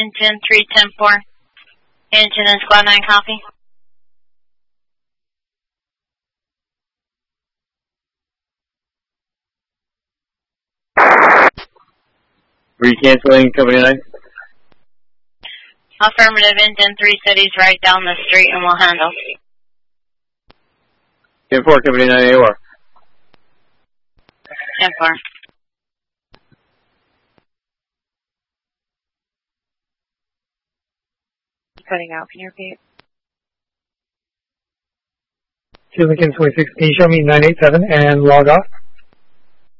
Engine 310-4. Engine and Squad 9 copy. Recanceling Company 9. Affirmative, Engine 3 cities right down the street and we'll handle. 10-4, Company 9 AOR. 10-4. Cutting out, can you repeat? To Lincoln 26, can you show me 987 and log off?